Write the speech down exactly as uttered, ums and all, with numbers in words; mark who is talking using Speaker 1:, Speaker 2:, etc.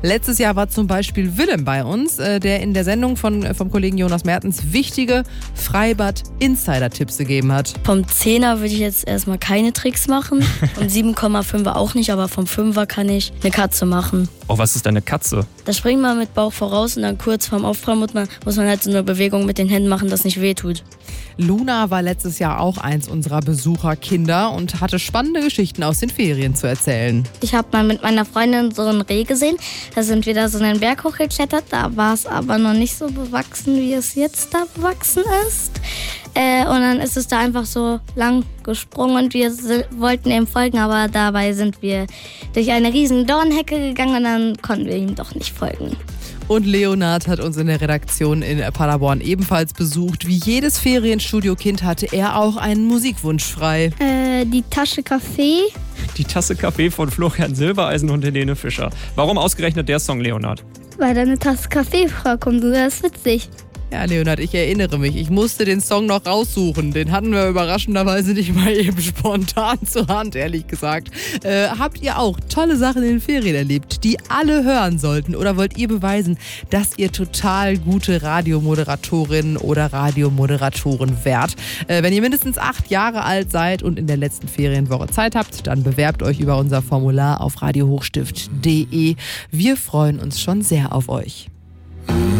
Speaker 1: Letztes Jahr war zum Beispiel Willem bei uns, der in der Sendung von, vom Kollegen Jonas Mertens wichtige Freibad-Insider-Tipps gegeben hat.
Speaker 2: Vom Zehner würde ich jetzt erstmal keine Tricks machen. Vom sieben Komma fünfer auch nicht, aber vom Fünfer kann ich eine Katze machen.
Speaker 3: Oh, was ist eine Katze?
Speaker 2: Da springt man mit Bauch voraus und dann kurz vorm Aufprall muss man, muss man halt so eine Bewegung mit den Händen machen, das nicht wehtut.
Speaker 1: Luna war letztes Jahr auch eins unserer Besucherkinder und hatte spannende Geschichten aus den Ferien zu erzählen.
Speaker 4: Ich habe mal mit meiner Freundin so einen Reh gesehen. Da sind wir da so einen Berg hochgeklettert. Da war es aber noch nicht so bewachsen, wie es jetzt da bewachsen ist. Äh, und dann ist es da einfach so lang gesprungen und wir wollten ihm folgen, aber dabei sind wir durch eine riesen Dornhecke gegangen und dann konnten wir ihm doch nicht folgen.
Speaker 1: Und Leonard hat uns in der Redaktion in Paderborn ebenfalls besucht. Wie jedes Ferienstudio-Kind hatte er auch einen Musikwunsch frei.
Speaker 4: Äh, die Tasche Kaffee.
Speaker 3: Die Tasse Kaffee von Florian Silbereisen und Helene Fischer. Warum ausgerechnet der Song, Leonard?
Speaker 4: Weil da eine Tasse Kaffee vorkommt, das ist witzig.
Speaker 1: Ja, Leonard, ich erinnere mich. Ich musste den Song noch raussuchen. Den hatten wir überraschenderweise nicht mal eben spontan zur Hand, ehrlich gesagt. Äh, habt ihr auch tolle Sachen in den Ferien erlebt, die alle hören sollten? Oder wollt ihr beweisen, dass ihr total gute Radiomoderatorinnen oder Radiomoderatoren wärt? Äh, wenn ihr mindestens acht Jahre alt seid und in der letzten Ferienwoche Zeit habt, dann bewerbt euch über unser Formular auf radiohochstift punkt de. Wir freuen uns schon sehr auf euch.